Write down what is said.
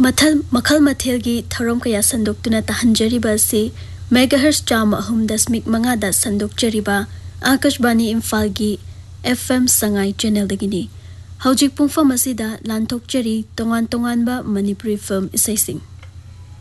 मखल मथेलगी थरम कया संदोक्तुना तहंजरिबा से megahertz 3.5 संदोक्चरिबा Akashvani इम्फालगी FM Sangai channel दगिनी हौजिक पुंगफम असिदा लांथोक्चरी तोंगान तोंगानबा Manipuri film इसेसिंग